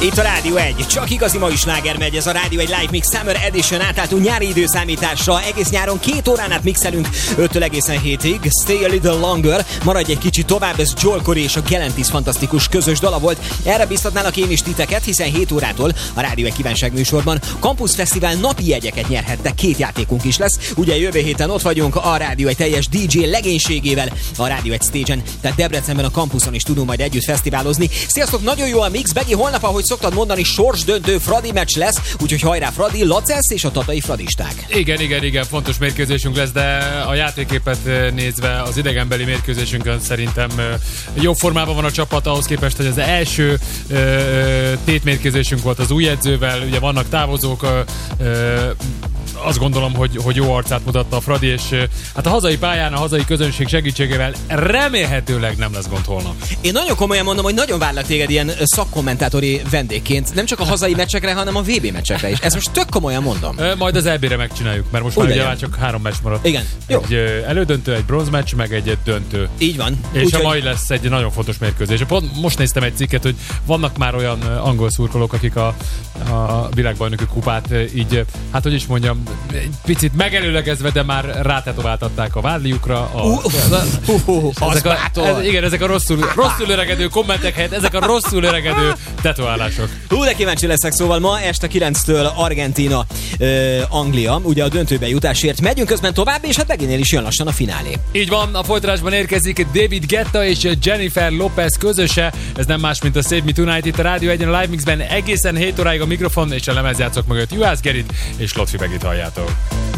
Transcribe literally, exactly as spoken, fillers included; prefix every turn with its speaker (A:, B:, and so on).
A: Itt a Rádió egy, csak igazi mai sláger megy, ez a Rádió egy Live Mix Summer Edition átáltunk nyári időszámításra, egész nyáron két órán át mixelünk, öttől egészen hétig, Stay a Little Longer, maradj egy kicsit tovább, ez Joel Corey és a Galantis fantasztikus közös dala volt, erre biztatnálak én is titeket, hiszen hét órától a Rádió egy kívánság műsorban Campus Fesztivál napi jegyeket nyerhettek, két játékunk is lesz, ugye jövő héten ott vagyunk a Rádió egy teljes dé dzsé legénységével, a Rádió egy stage-en, tehát Debrecenben a Campuson is tudunk majd együtt fesztiválozni. Sziasztok, nagyon jó a mix, Begi, holnap, ahogy szoktad mondani, sorsdöntő Fradi meccs lesz, úgyhogy hajrá Fradi, Lacesz és a tatai fradisták.
B: Igen, igen, igen, fontos mérkőzésünk lesz, de a játékképet nézve az idegenbeli mérkőzésünkön szerintem jó formában van a csapat, ahhoz képest, hogy az első tétmérkőzésünk volt az új edzővel, ugye vannak távozók, azt gondolom, hogy, hogy jó arcát mutatta a Fradi, és hát a hazai pályán, a hazai közönség segítségével remélhetőleg nem lesz gond holnap.
A: Én nagyon komolyan mondom, hogy nagyon várlak téged ilyen szakkommentátori vendégként, nem csak a hazai meccsekre, hanem a vé bé meccsekre is. Ezt most tök komolyan mondom.
B: Majd az é bé-re megcsináljuk, mert most Úgy már ugye már csak három meccs maradt.
A: Igen. Jó.
B: Egy elődöntő, egy bronzmeccs, meg egy döntő.
A: Így van.
B: És
A: Úgy,
B: a
A: hogy...
B: mai lesz egy nagyon fontos mérkőzés. Pont most néztem egy cikket, hogy vannak már olyan angol szurkolók, akik a, a világbajnoki kupát így, hát hogy is mondjam, egy picit megelőlegezve, de már rátetováltatták a vádliukra. A,
A: uh, uh, uh, uh,
B: ezek a, ez, igen, ezek a rosszul, rosszul öregedő kommentek helyett, ezek a rosszul öregedő tetoválások.
A: Hú, de kíváncsi leszek, szóval ma este kilenctől Argentína, uh, Anglia, ugye a döntőbe jutásért megyünk, közben tovább, és hát Beginél is jön lassan a finálé.
B: Így van, a folytatásban érkezik David Guetta és Jennifer Lopez közöse, ez nem más, mint a Save Me Tonight, itt a Rádió egyen a Live Mixben egészen hét óráig a mikrofon és a lemezjátszók mögött Juhász Gerit és Lotfi Begit halljátok.